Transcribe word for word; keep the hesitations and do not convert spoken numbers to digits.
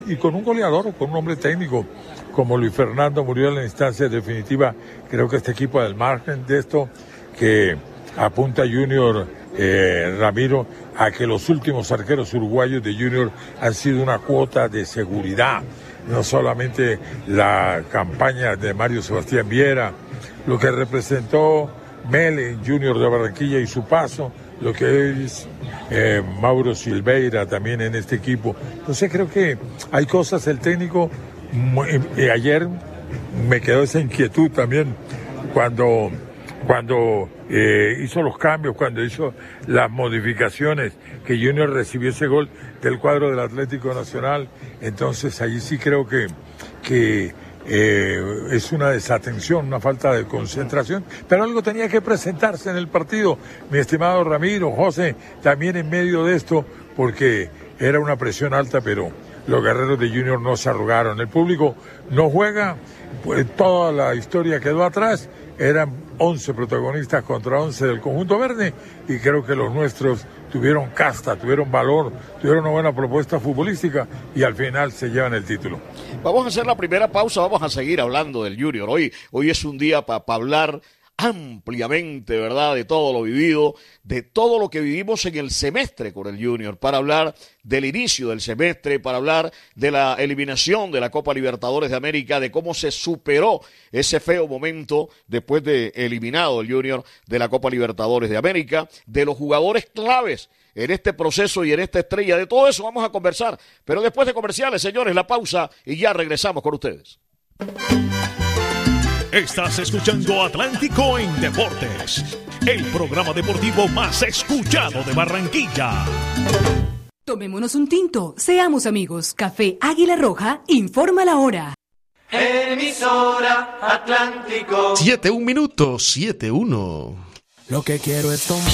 Y con un goleador o con un hombre técnico como Luis Fernando Muriel en la instancia definitiva, creo que este equipo del margen de esto que apunta Junior eh, Ramiro a que los últimos arqueros uruguayos de Junior han sido una cuota de seguridad, no solamente la campaña de Mario Sebastián Viera, lo que representó Mele Junior de Barranquilla y su paso, lo que es eh, Mauro Silveira también en este equipo. Entonces creo que hay cosas, el técnico, eh, ayer me quedó esa inquietud también cuando, cuando eh, hizo los cambios, cuando hizo las modificaciones, que Junior recibió ese gol del cuadro del Atlético Nacional. Entonces allí sí creo que, que Eh, es una desatención, una falta de concentración, pero algo tenía que presentarse en el partido, mi estimado Ramiro, José, también en medio de esto, porque era una presión alta, pero los guerreros de Junior no se arrugaron, el público no juega, pues toda la historia quedó atrás, eran once protagonistas contra once del conjunto verde, y creo que los nuestros tuvieron casta, tuvieron valor, tuvieron una buena propuesta futbolística y al final se llevan el título. Vamos a hacer la primera pausa, vamos a seguir hablando del Junior. Hoy, hoy es un día para pa hablar ampliamente, ¿verdad?, de todo lo vivido, de todo lo que vivimos en el semestre con el Junior, para hablar del inicio del semestre, para hablar de la eliminación de la Copa Libertadores de América, de cómo se superó ese feo momento después de eliminado el Junior de la Copa Libertadores de América, de los jugadores claves en este proceso y en esta estrella. De todo eso vamos a conversar, pero después de comerciales, señores, la pausa y ya regresamos con ustedes. Estás escuchando Atlántico en Deportes, el programa deportivo más escuchado de Barranquilla. Tomémonos un tinto, seamos amigos. Café Águila Roja informa la hora. Emisora Atlántico. Siete un minuto, siete uno. Lo que quiero es tomar.